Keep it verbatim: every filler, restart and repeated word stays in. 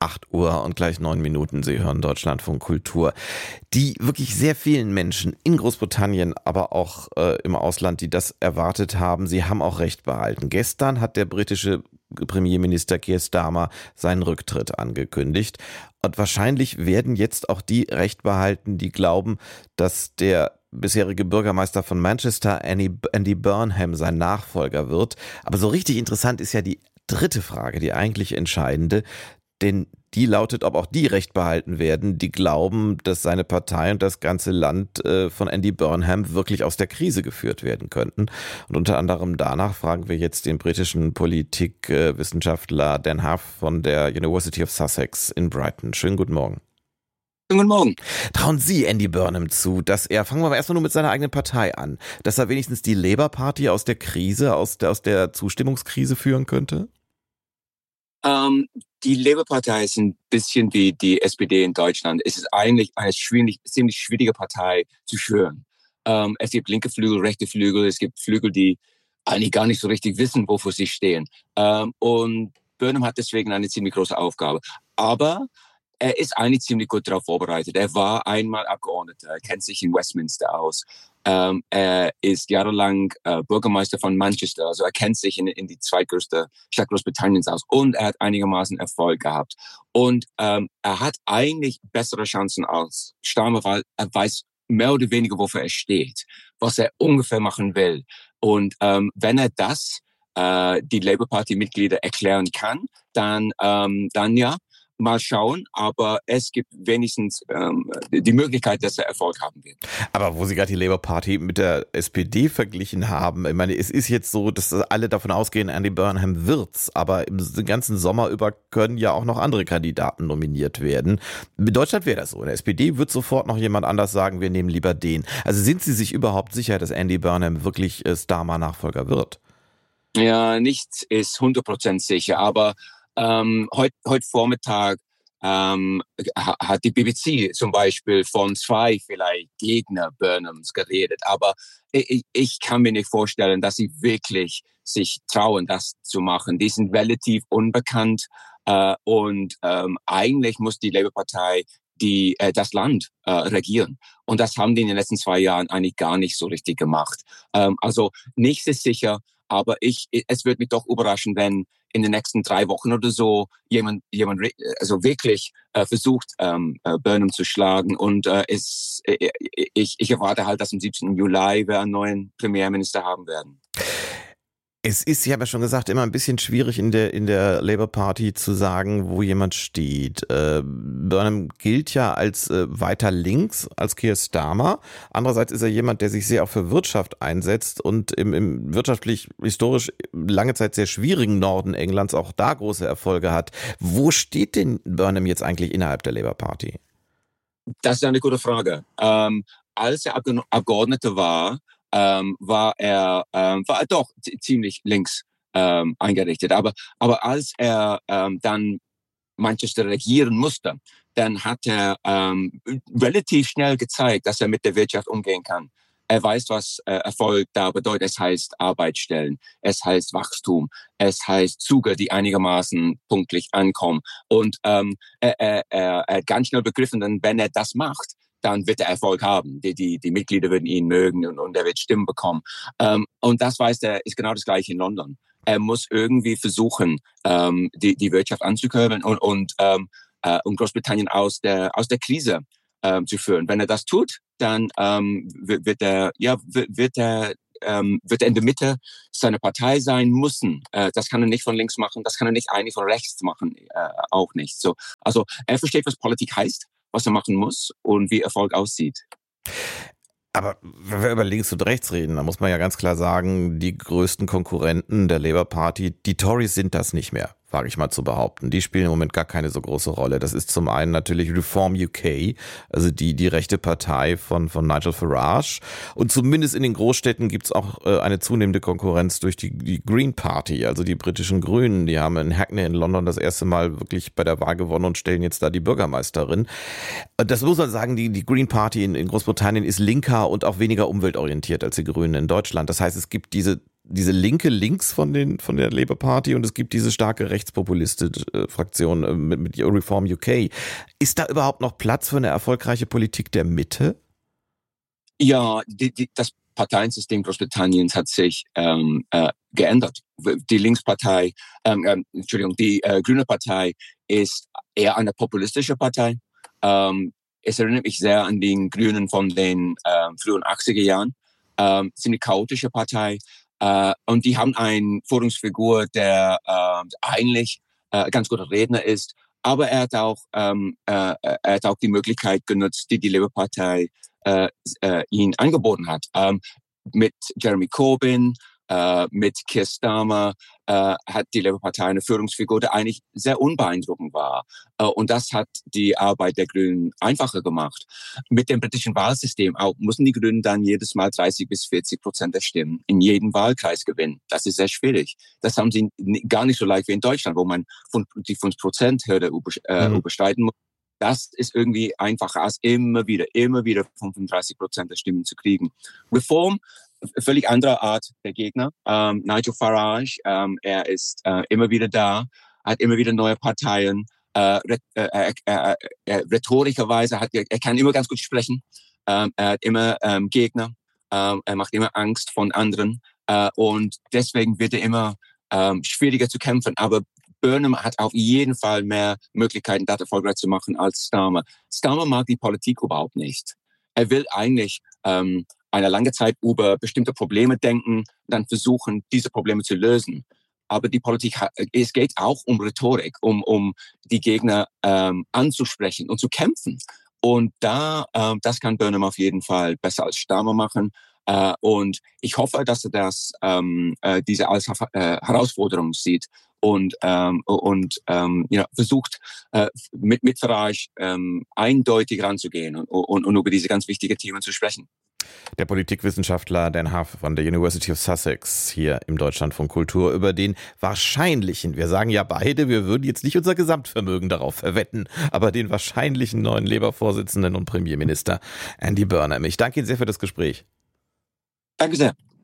acht Uhr und gleich neun Minuten. Sie hören Deutschlandfunk Kultur. Die wirklich sehr vielen Menschen in Großbritannien, aber auch äh, im Ausland, die das erwartet haben, sie haben auch Recht behalten. Gestern hat der britische Premierminister Keir Starmer seinen Rücktritt angekündigt. Und wahrscheinlich werden jetzt auch die Recht behalten, die glauben, dass der bisherige Bürgermeister von Manchester, Andy Burnham, sein Nachfolger wird. Aber so richtig interessant ist ja die dritte Frage, die eigentlich entscheidende, denn die lautet, ob auch die Recht behalten werden, die glauben, dass seine Partei und das ganze Land äh, von Andy Burnham wirklich aus der Krise geführt werden könnten. Und unter anderem danach fragen wir jetzt den britischen Politikwissenschaftler Dan Huff von der University of Sussex in Brighton. Schönen guten Morgen. Guten Morgen. Trauen Sie Andy Burnham zu, dass er, fangen wir mal erstmal nur mit seiner eigenen Partei an, dass er wenigstens die Labour Party aus der Krise, aus der, aus der Zustimmungskrise führen könnte? Ähm, die Labour-Partei ist ein bisschen wie die S P D in Deutschland. Es ist eigentlich eine schwierig, ziemlich schwierige Partei zu führen. Ähm, es gibt linke Flügel, rechte Flügel, es gibt Flügel, die eigentlich gar nicht so richtig wissen, wofür sie stehen. Ähm, und Burnham hat deswegen eine ziemlich große Aufgabe. Aber er ist eigentlich ziemlich gut darauf vorbereitet. Er war einmal Abgeordneter, er kennt sich in Westminster aus. Ähm, er ist jahrelang äh, Bürgermeister von Manchester, also er kennt sich in, in die zweitgrößte Stadt Großbritanniens aus. Und er hat einigermaßen Erfolg gehabt. Und ähm, er hat eigentlich bessere Chancen als Starmer, weil er weiß mehr oder weniger, wofür er steht, was er ungefähr machen will. Und ähm, wenn er das äh, die Labour-Party-Mitglieder erklären kann, dann, ähm, dann ja, mal schauen, aber es gibt wenigstens ähm, die Möglichkeit, dass er Erfolg haben wird. Aber wo Sie gerade die Labour Party mit der S P D verglichen haben, ich meine, es ist jetzt so, dass alle davon ausgehen, Andy Burnham wird's, aber im ganzen Sommer über können ja auch noch andere Kandidaten nominiert werden. In Deutschland wäre das so. In der S P D wird sofort noch jemand anders sagen, wir nehmen lieber den. Also sind Sie sich überhaupt sicher, dass Andy Burnham wirklich Starmer-Nachfolger wird? Ja, nichts ist hundert Prozent sicher, aber Ähm, heute, heute Vormittag ähm, hat die B B C zum Beispiel von zwei vielleicht Gegner Burnhams geredet. Aber ich, ich kann mir nicht vorstellen, dass sie wirklich sich trauen, das zu machen. Die sind relativ unbekannt äh, und ähm, eigentlich muss die Labour-Partei die äh, das Land äh, regieren. Und das haben die in den letzten zwei Jahren eigentlich gar nicht so richtig gemacht. Ähm, also nichts ist sicher, aber ich, es wird mich doch überraschen, wenn in den nächsten drei Wochen oder so jemand, jemand also wirklich äh, versucht, ähm, äh, Burnham zu schlagen. Und äh, es, äh, ich, ich erwarte halt, dass am siebzehnten Juli wir einen neuen Premierminister haben werden. Es ist, ich habe ja schon gesagt, immer ein bisschen schwierig in der in der Labour Party zu sagen, wo jemand steht. Äh, Burnham gilt ja als äh, weiter links als Keir Starmer. Andererseits ist er jemand, der sich sehr auch für Wirtschaft einsetzt und im, im wirtschaftlich, historisch lange Zeit sehr schwierigen Norden Englands auch da große Erfolge hat. Wo steht denn Burnham jetzt eigentlich innerhalb der Labour Party? Das ist eine gute Frage. Ähm, als er Abgeordneter war, Ähm, war er ähm, war er doch z- ziemlich links ähm, eingerichtet. Aber aber als er ähm, dann Manchester regieren musste, dann hat er ähm, relativ schnell gezeigt, dass er mit der Wirtschaft umgehen kann. Er weiß, was äh, Erfolg da bedeutet. Es heißt Arbeitsstellen, es heißt Wachstum, es heißt Züge, die einigermaßen pünktlich ankommen. Und ähm, er, er, er, er hat ganz schnell begriffen, denn wenn er das macht, dann wird er Erfolg haben. Die, die, die Mitglieder würden ihn mögen und, und er wird Stimmen bekommen. Ähm, und das weiß er, ist genau das Gleiche in London. Er muss irgendwie versuchen, ähm, die, die Wirtschaft anzukurbeln und, und, ähm, äh, und Großbritannien aus der, aus der Krise ähm, zu führen. Wenn er das tut, dann ähm, wird, wird er, ja, wird, wird er ähm, wird er in der Mitte seiner Partei sein müssen. Äh, das kann er nicht von links machen, das kann er nicht eigentlich von rechts machen, äh, auch nicht. So, also er versteht, was Politik heißt, was er machen muss und wie Erfolg aussieht. Aber wenn wir über links und rechts reden, dann muss man ja ganz klar sagen, die größten Konkurrenten der Labour Party, die Tories sind das nicht mehr, wage ich mal zu behaupten. Die spielen im Moment gar keine so große Rolle. Das ist zum einen natürlich Reform U K, also die die rechte Partei von von Nigel Farage. Und zumindest in den Großstädten gibt's auch äh, eine zunehmende Konkurrenz durch die, die Green Party, also die britischen Grünen. Die haben in Hackney in London das erste Mal wirklich bei der Wahl gewonnen und stellen jetzt da die Bürgermeisterin. Und das muss man sagen, die, die Green Party in, in Großbritannien ist linker und auch weniger umweltorientiert als die Grünen in Deutschland. Das heißt, es gibt diese diese linke Links von den von der Labour Party und es gibt diese starke rechtspopulistische Fraktion äh, mit, mit Reform U K. Ist da überhaupt noch Platz für eine erfolgreiche Politik der Mitte? Ja, die, die, das Parteiensystem Großbritanniens hat sich ähm, äh, geändert. Die Linkspartei, ähm, äh, Entschuldigung, die äh, Grüne Partei ist eher eine populistische Partei. Ähm, es erinnert mich sehr an die Grünen von den äh, frühen achtziger Jahren. Ähm, ziemlich chaotische Partei. Äh, und die haben eine Führungsfigur, der äh, eigentlich äh, ganz guter Redner ist. Aber er hat auch, ähm, äh, er hat auch die Möglichkeit genutzt, die die Labour-Partei äh, äh, ihn angeboten hat. Ähm, mit Jeremy Corbyn, äh, mit Keir Starmer äh, hat die Labour-Partei eine Führungsfigur, die eigentlich sehr unbeeindruckend war. Äh, und das hat die Arbeit der Grünen einfacher gemacht. Mit dem britischen Wahlsystem auch mussten die Grünen dann jedes Mal dreißig bis vierzig Prozent der Stimmen in jedem Wahlkreis gewinnen. Das ist sehr schwierig. Das haben sie gar nicht so leicht wie in Deutschland, wo man die fünf Prozent Hürde äh, mhm. überschreiten muss. Das ist irgendwie einfacher als immer wieder, immer wieder fünfunddreißig Prozent der Stimmen zu kriegen. Reform, völlig anderer Art der Gegner. Ähm, Nigel Farage, ähm, er ist äh, immer wieder da, hat immer wieder neue Parteien. Äh, äh, äh, äh, rhetorischerweise hat er, er kann immer ganz gut sprechen. Ähm, er hat immer ähm, Gegner. Ähm, er macht immer Angst von anderen. Äh, und deswegen wird er immer ähm, schwieriger zu kämpfen. Aber Burnham hat auf jeden Fall mehr Möglichkeiten, das erfolgreich zu machen als Starmer. Starmer mag die Politik überhaupt nicht. Er will eigentlich ähm, eine lange Zeit über bestimmte Probleme denken, dann versuchen, diese Probleme zu lösen. Aber die Politik, es geht auch um Rhetorik, um, um die Gegner ähm, anzusprechen und zu kämpfen. Und da, ähm, das kann Burnham auf jeden Fall besser als Starmer machen. Äh, und ich hoffe, dass er das, ähm, äh, diese als äh, Herausforderung sieht und, ähm, und ähm, ja, versucht, äh, mit, mit Farage ähm, eindeutig ranzugehen und, und, und über diese ganz wichtigen Themen zu sprechen. Der Politikwissenschaftler Dan Huff von der University of Sussex hier im Deutschlandfunk Kultur über den wahrscheinlichen, wir sagen ja beide, wir würden jetzt nicht unser Gesamtvermögen darauf verwetten, aber den wahrscheinlichen neuen Labour-Vorsitzenden und Premierminister Andy Burnham. Ich danke Ihnen sehr für das Gespräch. Danke sehr.